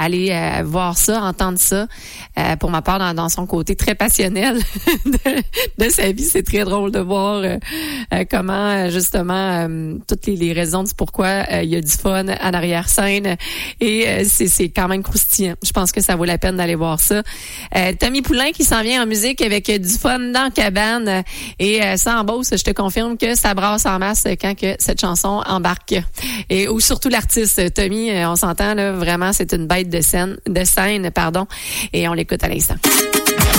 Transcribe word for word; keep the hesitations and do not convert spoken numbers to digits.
aller euh, voir ça, entendre ça. Euh, pour ma part, dans, dans son côté très passionnel de, de sa vie, c'est très drôle de voir euh, euh, comment euh, justement euh, toutes les, les raisons du pourquoi euh, il y a du fun en arrière-scène et euh, c'est, c'est quand même croustillant. Je pense que ça vaut la peine d'aller voir ça. Euh, Tommy Poulain qui s'en vient en musique avec du fun dans la cabane et euh, ça en Beauce, je te confirme que ça brasse en masse quand que cette chanson embarque. Et ou surtout l'artiste Tommy, on s'entend là, vraiment c'est une bête de scène, de scène, pardon, et on l'écoute à l'instant.